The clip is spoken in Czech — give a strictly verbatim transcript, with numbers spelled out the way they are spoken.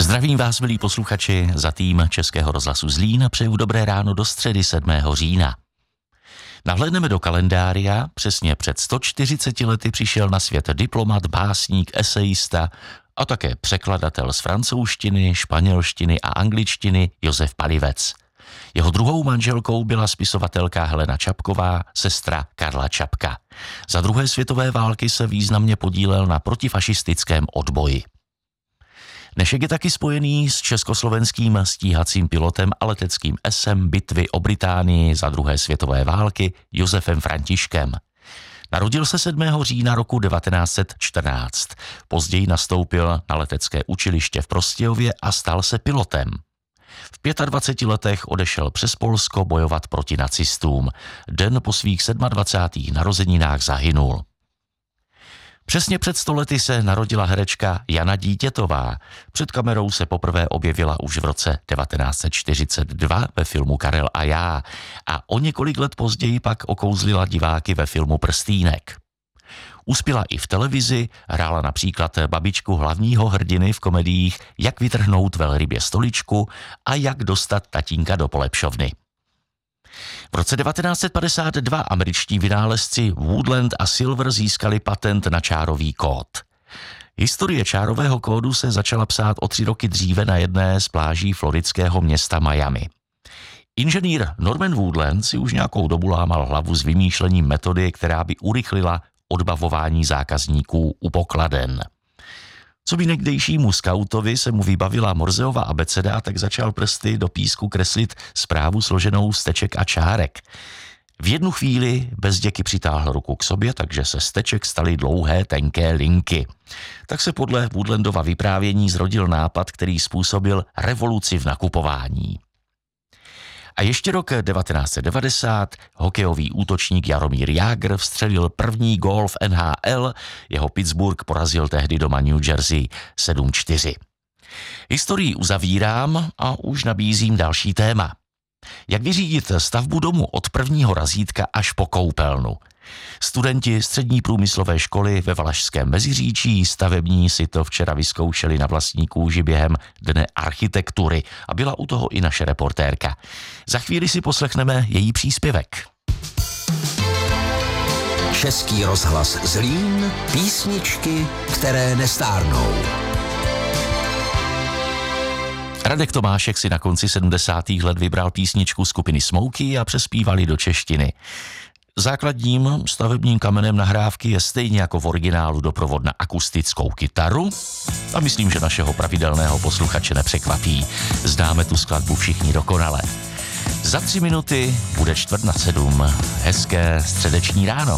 Zdravím vás, milí posluchači, za tým Českého rozhlasu Zlín. Přeju dobré ráno do středy sedmého října. Nahlédneme do kalendária. Přesně před sto čtyřiceti lety přišel na svět diplomat, básník, esejista a také překladatel z francouzštiny, španělštiny a angličtiny Josef Palivec. Jeho druhou manželkou byla spisovatelka Helena Čapková, sestra Karla Čapka. Za druhé světové války se významně podílel na protifašistickém odboji. Dnešek je taky spojený s československým stíhacím pilotem a leteckým esem bitvy o Británii za druhé světové války Josefem Františkem. Narodil se sedmého října roku devatenáct set čtrnáct. Později nastoupil na letecké učiliště v Prostějově a stal se pilotem. V dvaceti pěti letech odešel přes Polsko bojovat proti nacistům. Den po svých dvacátých sedmých narozeninách zahynul. Přesně před sto lety se narodila herečka Jana Dítětová. Před kamerou se poprvé objevila už v roce devatenáct set čtyřicet dva ve filmu Karel a já a o několik let později pak okouzlila diváky ve filmu Prstýnek. Uspěla i v televizi, hrála například babičku hlavního hrdiny v komediích Jak vytrhnout velrybě stoličku a Jak dostat tatínka do polepšovny. V roce devatenáct set padesát dva američtí vynálezci Woodland a Silver získali patent na čárový kód. Historie čárového kódu se začala psát o tři roky dříve na jedné z pláží floridského města Miami. Inženýr Norman Woodland si už nějakou dobu lámal hlavu s vymýšlením metody, která by urychlila odbavování zákazníků u pokladen. Co by někdejšímu skautovi se mu vybavila Morzeova abeceda, tak začal prsty do písku kreslit zprávu složenou z teček a čárek. V jednu chvíli bezděky přitáhl ruku k sobě, takže se z teček staly dlouhé, tenké linky. Tak se podle Woodlandova vyprávění zrodil nápad, který způsobil revoluci v nakupování. A ještě rok devatenáct set devadesát hokejový útočník Jaromír Jágr vstřelil první gól v N H L, jeho Pittsburgh porazil tehdy doma New Jersey sedm čtyři. Historii uzavírám a už nabízím další téma. Jak vyřídit stavbu domu od prvního razítka až po koupelnu? Studenti střední průmyslové školy ve Valašském Meziříčí stavební si to včera vyzkoušeli na vlastní kůži během Dne architektury a byla u toho i naše reportérka. Za chvíli si poslechneme její příspěvek. Český rozhlas Zlín, písničky, které nestárnou. Radek Tomášek si na konci sedmdesátých let vybral písničku skupiny Smokey a přespívali do češtiny. Základním stavebním kamenem nahrávky je stejně jako v originálu doprovod na akustickou kytaru a myslím, že našeho pravidelného posluchače nepřekvapí. Známe tu skladbu všichni dokonale. Za tři minuty bude čtvrt na sedm. Hezké středeční ráno.